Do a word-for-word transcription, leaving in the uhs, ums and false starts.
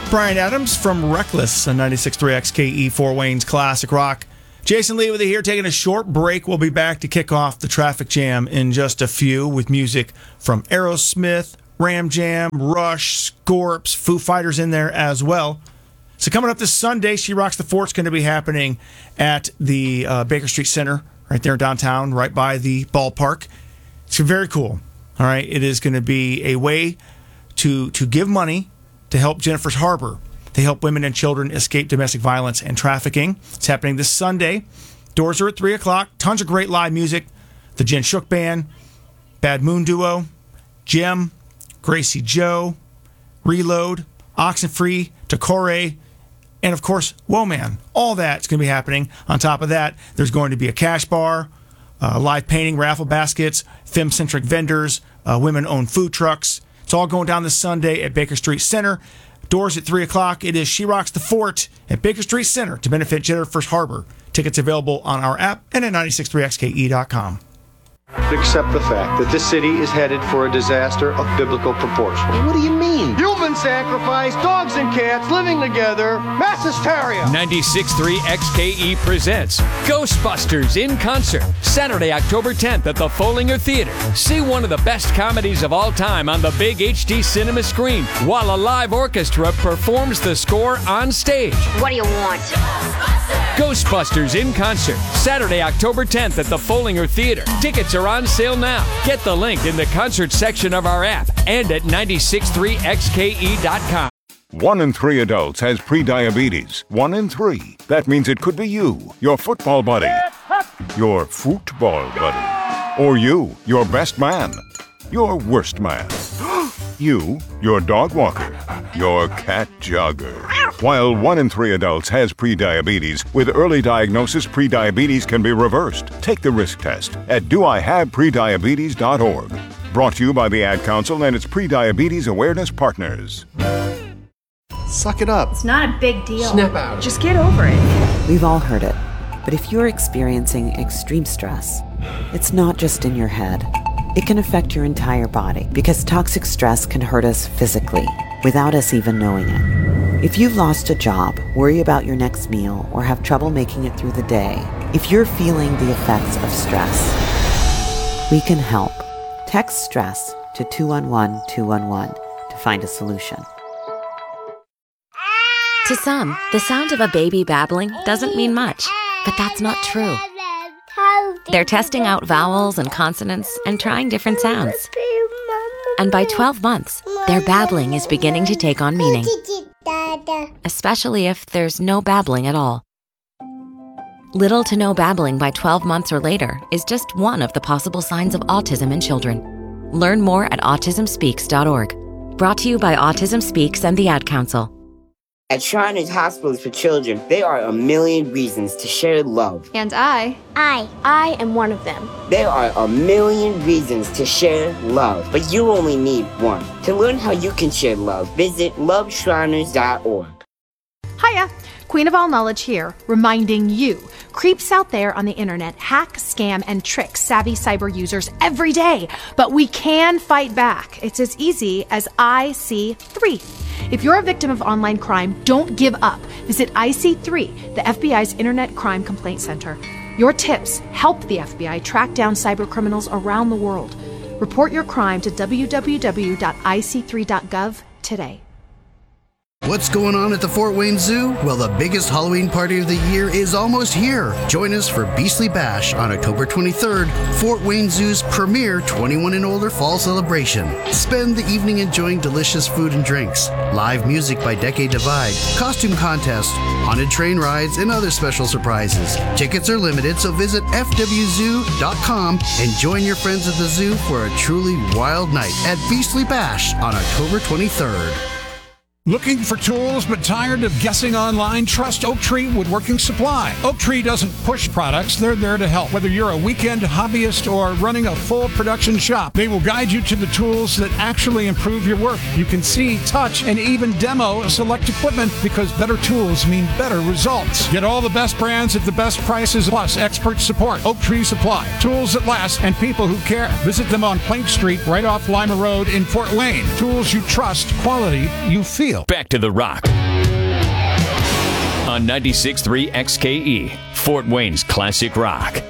Bryan Adams from Reckless on ninety-six point three X K E, Fort Wayne's Classic Rock. Jason Lee with you here, taking a short break. We'll be back to kick off the traffic jam in just a few with music from Aerosmith, Ram Jam, Rush, Scorps, Foo Fighters in there as well. So coming up this Sunday, She Rocks the Fort's going to be happening at the uh, Baker Street Center right there downtown, right by the ballpark. It's very cool. All right, it is going to be a way to to give money to help Jennifer's Harbor. They help women and children escape domestic violence and trafficking. It's happening this Sunday. Doors are at three o'clock. Tons of great live music. The Jen Shook Band, Bad Moon Duo, Jem, Gracie Joe, Reload, Oxenfree, Takore, and of course, Whoa Man. All that's going to be happening. On top of that, there's going to be a cash bar, uh, live painting, raffle baskets, femme-centric vendors, uh, women-owned food trucks. It's all going down this Sunday at Baker Street Center. Doors at three o'clock. It is She Rocks the Fort at Baker Street Center to benefit Jennifer's Harbor. Tickets available on our app and at ninety-six point three X K E dot com. Accept the fact that this city is headed for a disaster of biblical proportion. What do you mean? Human sacrifice, dogs and cats living together, mass hysteria. ninety-six point three X K E presents Ghostbusters in concert, Saturday, October tenth at the Follinger Theater. See one of the best comedies of all time on the big H D cinema screen, while a live orchestra performs the score on stage. What do you want? Ghostbusters in concert, Saturday, October tenth at the Follinger Theater. Tickets are on sale now. Get the link in the concert section of our app and at ninety-six point three X K E dot com. One in three adults has prediabetes. One in three. That means it could be you, your football buddy, your football buddy, or you, your best man, your worst man, you, your dog walker, your cat jogger. While one in three adults has prediabetes, with early diagnosis, prediabetes can be reversed. Take the risk test at do I have prediabetes dot org. Brought to you by the Ad Council and its Prediabetes Awareness Partners. Suck it up. It's not a big deal. Snap out. Just get over it. We've all heard it. But if you're experiencing extreme stress, it's not just in your head. It can affect your entire body because toxic stress can hurt us physically without us even knowing it. If you've lost a job, worry about your next meal, or have trouble making it through the day, if you're feeling the effects of stress, we can help. Text STRESS to two one one two one one to find a solution. To some, the sound of a baby babbling doesn't mean much, but that's not true. They're testing out vowels and consonants and trying different sounds. And by twelve months, their babbling is beginning to take on meaning, especially if there's no babbling at all. Little to no babbling by twelve months or later is just one of the possible signs of autism in children. Learn more at autism speaks dot org. Brought to you by Autism Speaks and the Ad Council. At Shriners Hospitals for Children, there are a million reasons to share love. And I, I, I am one of them. There are a million reasons to share love, but you only need one. To learn how you can share love, visit love shriners dot org. Hiya, Queen of All Knowledge here, reminding you, creeps out there on the internet hack, scam, and trick savvy cyber users every day, but we can fight back. It's as easy as I C three. If you're a victim of online crime, don't give up. Visit I C three, the F B I's Internet Crime Complaint Center. Your tips help the F B I track down cyber criminals around the world. Report your crime to w w w dot i c three dot gov today. What's going on at the Fort Wayne Zoo? Well, the biggest Halloween party of the year is almost here. Join us for Beastly Bash on October twenty-third, Fort Wayne Zoo's premier twenty-one and older fall celebration. Spend the evening enjoying delicious food and drinks, live music by Decade Divide, costume contest, haunted train rides, and other special surprises. Tickets are limited, so visit f w zoo dot com and join your friends at the zoo for a truly wild night at Beastly Bash on October twenty-third. Looking for tools but tired of guessing online? Trust Oak Tree Woodworking Supply. Oak Tree doesn't push products, they're there to help. Whether you're a weekend hobbyist or running a full production shop, they will guide you to the tools that actually improve your work. You can see, touch, and even demo select equipment because better tools mean better results. Get all the best brands at the best prices plus expert support. Oak Tree Supply. Tools that last and people who care. Visit them on Plank Street right off Lima Road in Fort Wayne. Tools you trust, quality you feel. deal. Back to The Rock on ninety-six point three X K E, Fort Wayne's classic rock.